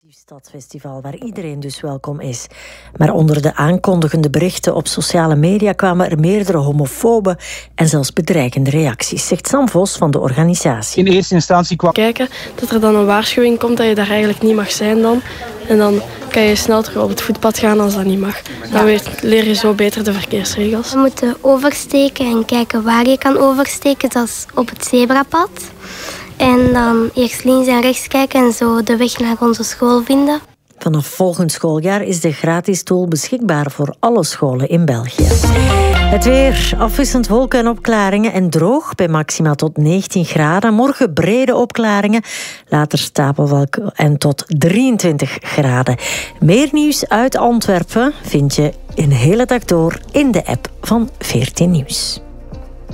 Stadfestival, waar iedereen dus welkom is. Maar onder de aankondigende berichten op sociale media kwamen er meerdere homofobe en zelfs bedreigende reacties, zegt Sam Vos van de organisatie. In eerste instantie kwam kijken dat er dan een waarschuwing komt dat je daar eigenlijk niet mag zijn dan. En dan kan je snel terug op het voetpad gaan als dat niet mag. Dan leer je zo beter de verkeersregels. We moeten oversteken en kijken waar je kan oversteken, zoals op het zebrapad. En dan eerst links en rechts kijken en zo de weg naar onze school vinden. Vanaf volgend schooljaar is de gratis tool beschikbaar voor alle scholen in België. Het weer, afwisselend wolken en opklaringen en droog bij maxima tot 19 graden. Morgen brede opklaringen, later stapelwolk en tot 23 graden. Meer nieuws uit Antwerpen vind je een hele dag door in de app van 14 Nieuws.